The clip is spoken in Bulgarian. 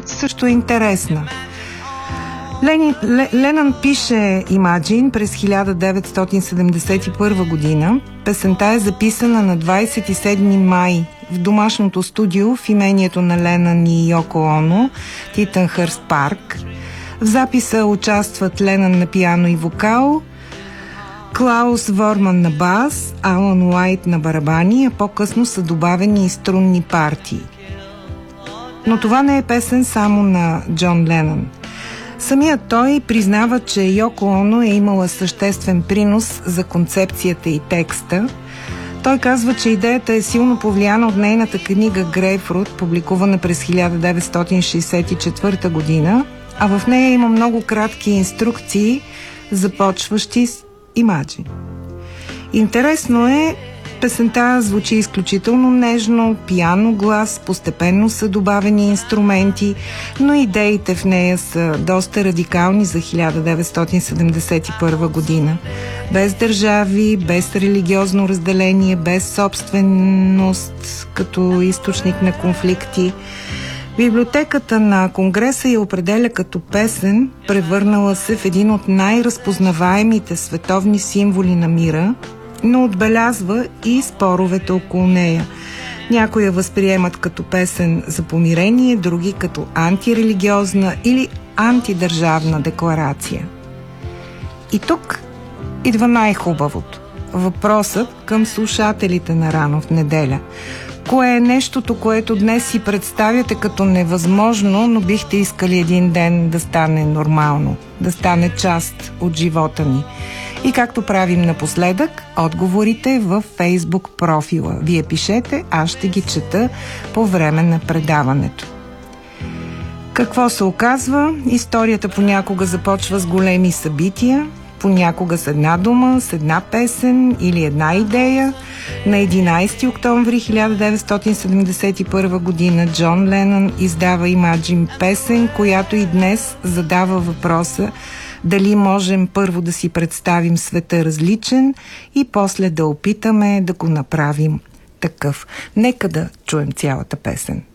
също е интересна. Ленън пише Imagine през 1971 година. Песента е записана на 27 май в домашното студио в имението на Ленън и Йоко Оно, Титънхърст парк. В записа участват Ленън на пиано и вокал, Клаус Ворман на бас, Алан Уайт на барабани, а по-късно са добавени и струнни партии. Но това не е песен само на Джон Ленън. Самият той признава, че Йоко Оно е имала съществен принос за концепцията и текста. Той казва, че идеята е силно повлияна от нейната книга Грейпфрут, публикувана през 1964 година, а в нея има много кратки инструкции, започващи с Imagine. Интересно е, песента звучи изключително нежно, пиано глас, постепенно са добавени инструменти, но идеите в нея са доста радикални за 1971 година. Без държави, без религиозно разделение, без собственост като източник на конфликти. Библиотеката на Конгреса я определя като песен, превърнала се в един от най-разпознаваемите световни символи на мира, но отбелязва и споровете около нея. Някои я възприемат като песен за помирение, други като антирелигиозна или антидържавна декларация. И тук идва най-хубавото. Въпросът към слушателите на Рано в неделя. Кое е нещото, което днес си представяте като невъзможно, но бихте искали един ден да стане нормално, да стане част от живота ни? И както правим напоследък, отговорите във Фейсбук профила. Вие пишете, аз ще ги чета по време на предаването. Какво се оказва? Историята понякога започва с големи събития, понякога с една дума, с една песен или една идея. На 11 октомври 1971 година Джон Ленън издава Imagine, песен, която и днес задава въпроса дали можем първо да си представим света различен и после да опитаме да го направим такъв. Нека да чуем цялата песен.